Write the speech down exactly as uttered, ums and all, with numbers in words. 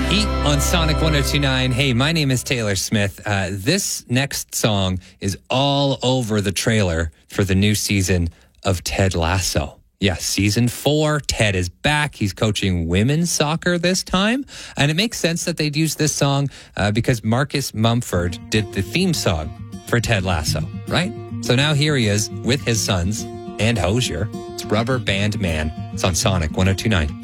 Heat on Sonic one oh two point nine. Hey, my name is Taylor Smith. Uh, this next song is all over the trailer for the new season of Ted Lasso. Yeah, season four. Ted is back. He's coaching women's soccer this time. And it makes sense that they'd use this song uh, because Marcus Mumford did the theme song for Ted Lasso, right? So now here he is with his sons and Hosier. It's Rubber Band Man. It's on Sonic one oh two point nine.